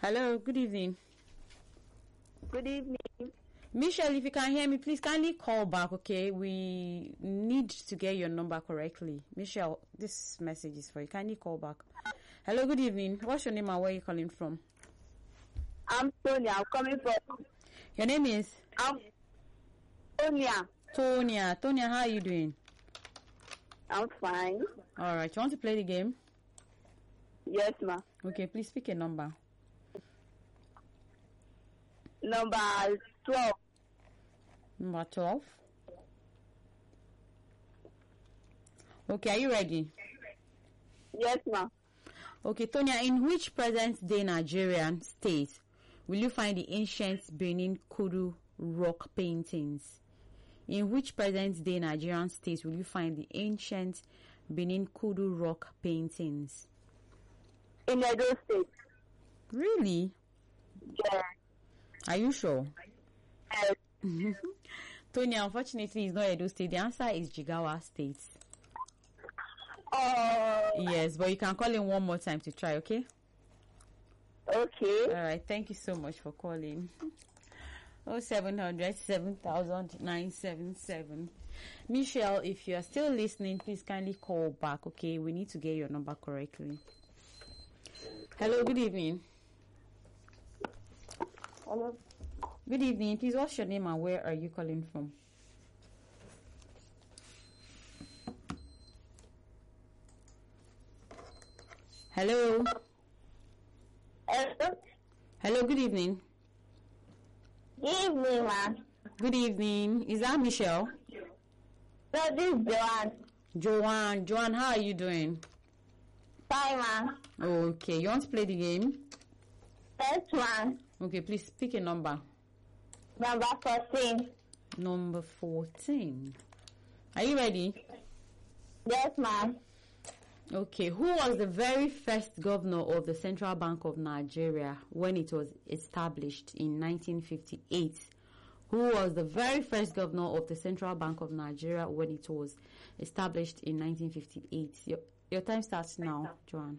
Hello, good evening. Good evening. Michelle, if you can hear me, please kindly call back, okay? We need to get your number correctly. Michelle, this message is for you. Kindly call back. Hello, good evening. What's your name and where are you calling from? I'm Sonia. I'm coming from. Your name is? I'm Sonia. Tonya, how are you doing? I'm fine. Alright, you want to play the game? Yes, ma. Okay, please pick a number. Number 12. Number 12. Okay, are you ready? Yes, ma. Okay, Tonya, in which present-day Nigerian state will you find the ancient Benin Kudu rock paintings? In which present-day Nigerian state will you find the ancient Benin Kudu rock paintings? In Edo State. Really? Yeah. Are you sure? Yes. Tonya, unfortunately, it's not Edo State. The answer is Jigawa State. Yes, but you can call in one more time to try, okay? Okay. All right, thank you so much for calling. 0700 7977. Michelle, if you are still listening, please kindly call back, okay? We need to get your number correctly. Hello, good evening. Hello. Good evening. Please, what's your name and where are you calling from? Hello. Hello. Hello, good evening. Good evening, ma. Good evening. Is that Michelle? No, this is Joanne. Joanne, how are you doing? Fine, ma. Okay, you want to play the game? Yes, ma. Okay, please pick a number. Number 14. Number 14. Are you ready? Yes, ma. Okay, who was the very first governor of the Central Bank of Nigeria when it was established in 1958? Who was the very first governor of the Central Bank of Nigeria when it was established in 1958? Your time starts now, Joanne.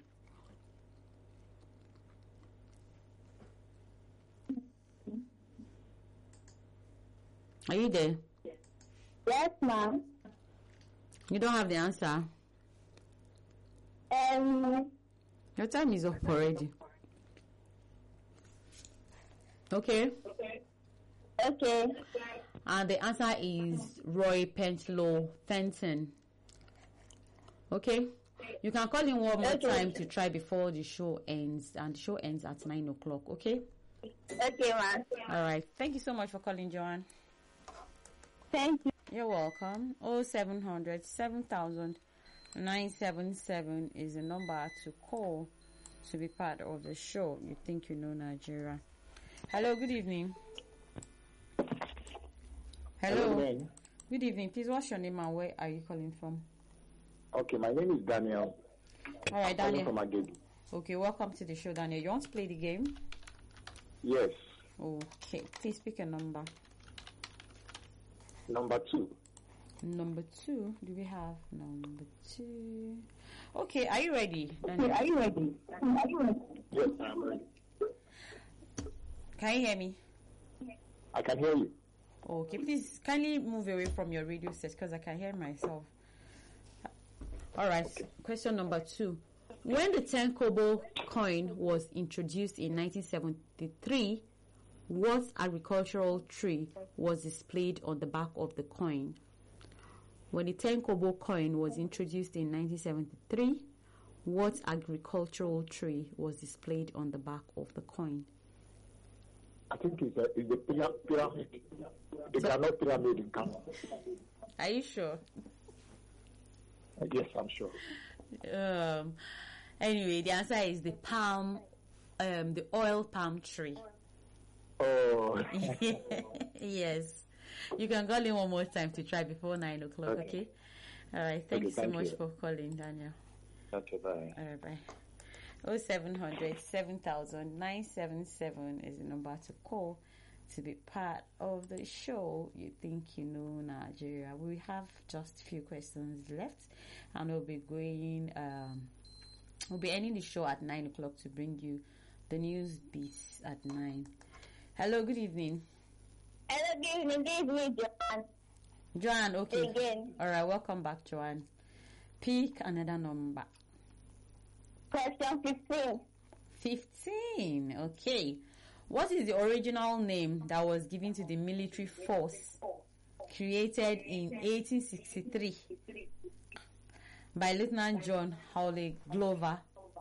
Are you there? Yes, ma. You don't have the answer? Your time is up already. Okay? Okay. And the answer is Roy Pentlow Fenton. Okay? You can call in one more time to try before the show ends. And the show ends at 9 o'clock, okay? Okay, ma. Alright. Thank you so much for calling, Joanne. Thank you. You're welcome. 0700 7000 977 is the number to call to be part of the show. You think you know Nigeria. Hello, good evening. Hello. Good evening. Please, what's your name and where are you calling from? Okay, my name is Daniel. All right, Daniel. From Agege. Okay, welcome to the show, Daniel. You want to play the game? Yes. Okay, please pick a number. Number 2. Number 2. Do we have number 2? Okay, are you ready, Daniel? Are you ready? Yes, I'm ready. Can you hear me? I can hear you. Okay, please kindly move away from your radio set because I can hear myself. All right, question number 2. When the 10 kobo coin was introduced in 1973, what agricultural tree was displayed on the back of the coin? When the 10 kobo coin was introduced in 1973, what agricultural tree was displayed on the back of the coin? I think it's the pyramid. The Granite Pyramid in Ghana. Are you sure? Yes, I'm sure. Anyway, the answer is the oil palm tree. Oh. Yes. You can call in one more time to try before 9 o'clock, okay? All right. Thank you so much for calling, Daniel. Okay, bye. All right, bye. 0700 7000 977 is the number to call to be part of the show. You think you know Nigeria. We have just a few questions left, and we'll be ending the show at 9 o'clock to bring you The news beats at 9. Hello, good evening. Hello, good evening. This is me, Joanne. Joanne, okay. Again. All right, welcome back, Joanne. Pick another number. Question 15. 15. Okay. What is the original name that was given to the military force created in 1863 by Lieutenant John Hawley Glover,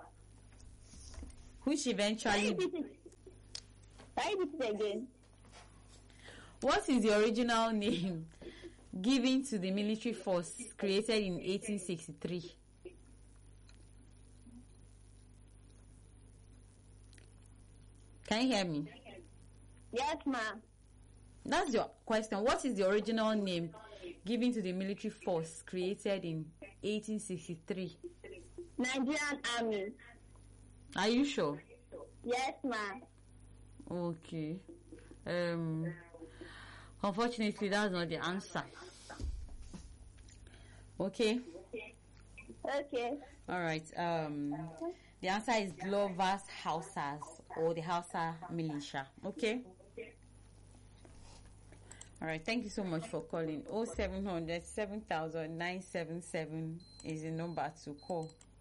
which Can eventually... you repeat it again? What is the original name given to the military force created in 1863? Can you hear me? Yes, ma'am. That's your question. What is the original name given to the military force created in 1863? Nigerian Army. Are you sure? Yes, ma'am. Okay. Unfortunately, that's not the answer. Okay. Okay. All right. The answer is Glover's Hausas, or the Hausa militia. Okay. All right. Thank you so much for calling. 0700 7000 977 is the number to call.